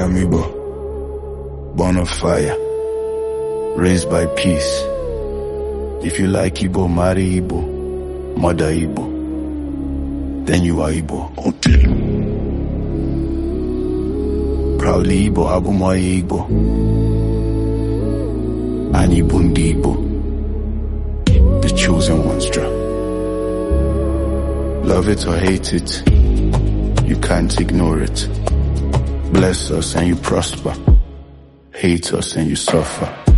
am Igbo, born of fire, raised by peace. If you like Igbo, marry Igbo, mother Igbo, then you are Igbo. Proudly Igbo, Abumoye Igbo, and Ibundi Igbo, the chosen ones, Jah. Love it or hate it, you can't ignore it. Bless us and you prosper, hate us and you suffer.